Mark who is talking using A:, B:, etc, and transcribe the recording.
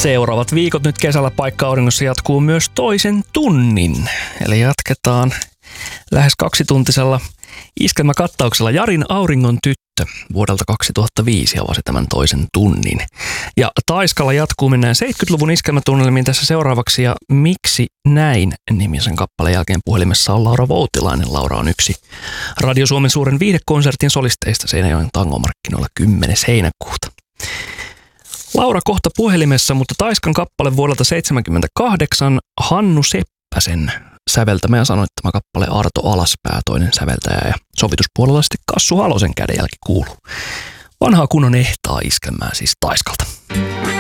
A: Seuraavat viikot nyt kesällä Paikka-auringossa jatkuu myös toisen tunnin. Eli jatketaan lähes 2-tuntisella iskelmäkattauksella. Jarin Auringon tyttö vuodelta 2005 avasi tämän toisen tunnin. Ja Taiskalla jatkuu, mennään 70-luvun iskelmätunnelmiin tässä seuraavaksi. Ja Miksi näin -nimisen kappaleen jälkeen puhelimessa on Laura Voutilainen. Laura on yksi Radio Suomen suuren viihdekonsertin solisteista Seinäjoen tangomarkkinoilla 10. heinäkuuta. Laura kohta puhelimessa, mutta Taiskan kappale vuodelta 1978, Hannu Seppäsen säveltämä ja sanoittama kappale Arto Alaspää, toinen säveltäjä, ja sovituspuolella sitten Kassu Halosen kädenjälki kuuluu. Vanhaa kunnon ehtaa iskelmää siis Taiskalta.